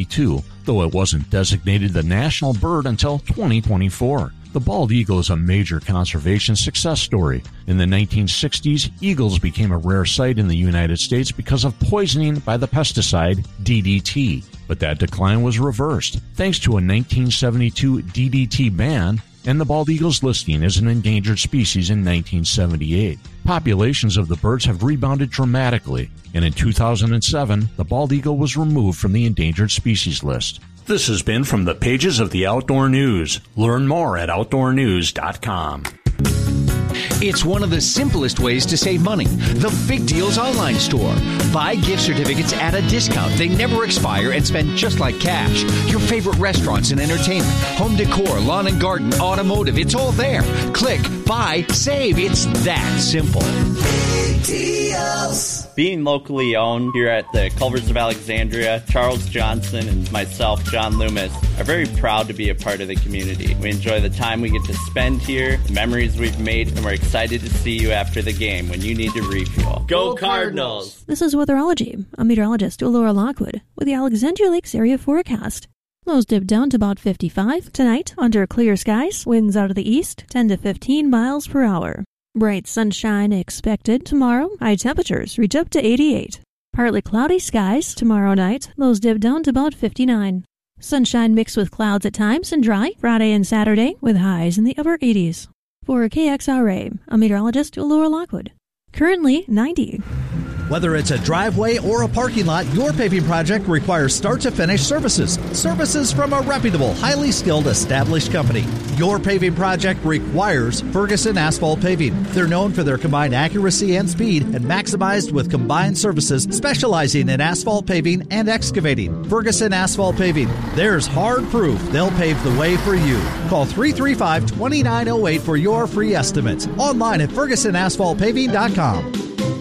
1972, though it wasn't designated the national bird until 2024. The bald eagle is a major conservation success story. In the 1960s, eagles became a rare sight in the United States because of poisoning by the pesticide DDT. But that decline was reversed thanks to a 1972 DDT ban and the bald eagle's listing as an endangered species in 1978. Populations of the birds have rebounded dramatically, and in 2007, the bald eagle was removed from the endangered species list. This has been from the pages of the Outdoor News. Learn more at OutdoorNews.com. It's one of the simplest ways to save money. The Big Deals Online Store. Buy gift certificates at a discount. They never expire and spend just like cash. Your favorite restaurants and entertainment, home decor, lawn and garden, automotive, it's all there. Click, buy, save. It's that simple. Big Deals. Being locally owned here at the Culvers of Alexandria, Charles Johnson and myself, John Loomis, are very proud to be a part of the community. We enjoy the time we get to spend here, the memories we've made, and we're excited to see you after the game when you need to refuel. Go Cardinals! This is Weatherology. I'm meteorologist Laura Lockwood with the Alexandria Lakes area forecast. Lows dip down to about 55. Tonight, under clear skies, winds out of the east, 10 to 15 miles per hour. Bright sunshine expected tomorrow. High temperatures reach up to 88. Partly cloudy skies tomorrow night. Lows dip down to about 59. Sunshine mixed with clouds at times and dry Friday and Saturday with highs in the upper 80s. For KXRA, I'm meteorologist Laura Lockwood. Currently 90. Whether it's a driveway or a parking lot, your paving project requires start-to-finish services. Services from a reputable, highly skilled, established company. Your paving project requires Ferguson Asphalt Paving. They're known for their combined accuracy and speed and maximized with combined services specializing in asphalt paving and excavating. Ferguson Asphalt Paving. There's hard proof they'll pave the way for you. Call 335-2908 for your free estimate. Online at FergusonAsphaltPaving.com.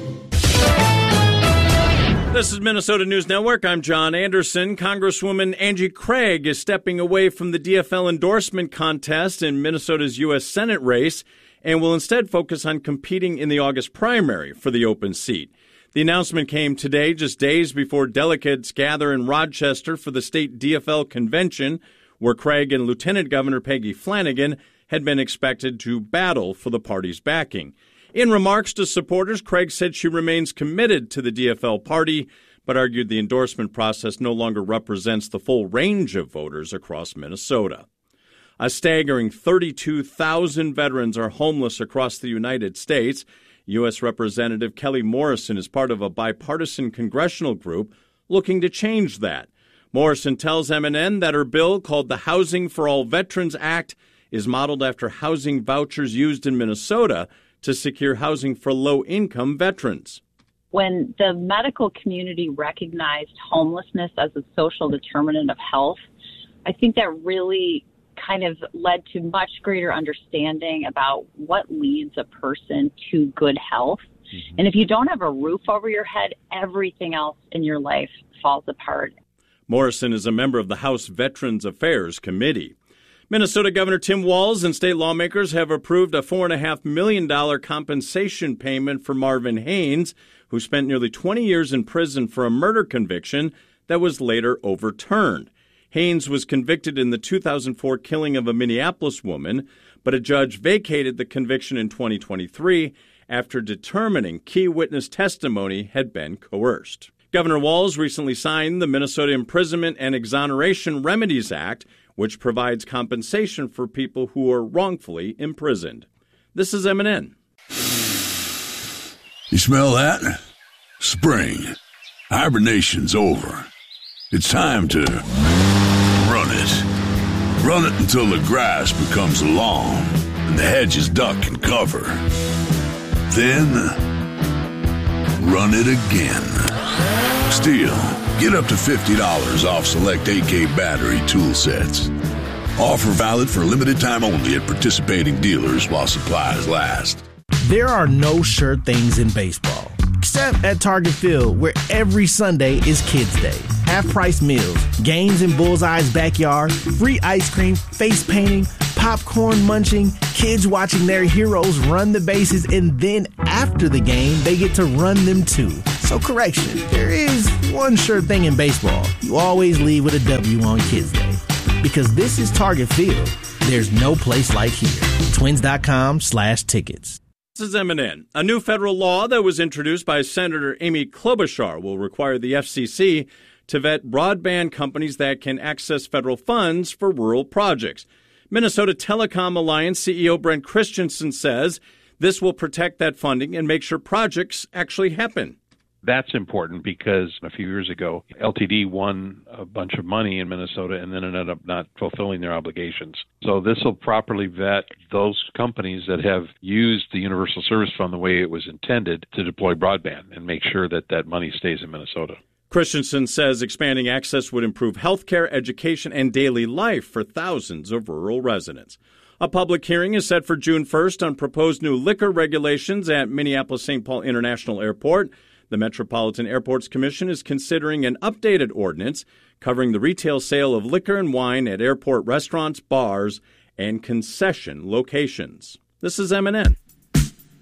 This is Minnesota News Network. I'm John Anderson. Congresswoman Angie Craig is stepping away from the DFL endorsement contest in Minnesota's U.S. Senate race and will instead focus on competing in the August primary for the open seat. The announcement came today, just days before delegates gather in Rochester for the state DFL convention, where Craig and Lieutenant Governor Peggy Flanagan had been expected to battle for the party's backing. In remarks to supporters, Craig said she remains committed to the DFL party, but argued the endorsement process no longer represents the full range of voters across Minnesota. A staggering 32,000 veterans are homeless across the United States. U.S. Representative Kelly Morrison is part of a bipartisan congressional group looking to change that. Morrison tells MNN that her bill, called the Housing for All Veterans Act, is modeled after housing vouchers used in Minnesota to secure housing for low-income veterans. When the medical community recognized homelessness as a social determinant of health, I think that really kind of led to much greater understanding about what leads a person to good health. Mm-hmm. And if you don't have a roof over your head, everything else in your life falls apart. Morrison is a member of the House Veterans Affairs Committee. Minnesota Governor Tim Walz and state lawmakers have approved a $4.5 million compensation payment for Marvin Haynes, who spent nearly 20 years in prison for a murder conviction that was later overturned. Haynes was convicted in the 2004 killing of a Minneapolis woman, but a judge vacated the conviction in 2023 after determining key witness testimony had been coerced. Governor Walz recently signed the Minnesota Imprisonment and Exoneration Remedies Act, which provides compensation for people who are wrongfully imprisoned. This is MNN. You smell that? Spring. Hibernation's over. It's time to run it. Run it until the grass becomes long and the hedges duck and cover. Then, run it again. Still, get up to $50 off select AK battery tool sets. Offer valid for a limited time only at participating dealers while supplies last. There are no sure things in baseball, except at Target Field, where every Sunday is Kids Day. Half-price meals, games in Bullseye's backyard, free ice cream, face painting, popcorn munching, kids watching their heroes run the bases, and then after the game, they get to run them too. So correction, there is one sure thing in baseball. You always leave with a W on Kids Day. Because this is Target Field. There's no place like here. Twins.com/tickets. This is MNN. A new federal law that was introduced by Senator Amy Klobuchar will require the FCC to vet broadband companies that can access federal funds for rural projects. Minnesota Telecom Alliance CEO Brent Christensen says this will protect that funding and make sure projects actually happen. That's important because a few years ago, LTD won a bunch of money in Minnesota and then ended up not fulfilling their obligations. So this will properly vet those companies that have used the Universal Service Fund the way it was intended to deploy broadband and make sure that that money stays in Minnesota. Christensen says expanding access would improve healthcare, education, and daily life for thousands of rural residents. A public hearing is set for June 1st on proposed new liquor regulations at Minneapolis-St. Paul International Airport. The Metropolitan Airports Commission is considering an updated ordinance covering the retail sale of liquor and wine at airport restaurants, bars, and concession locations. This is MNN.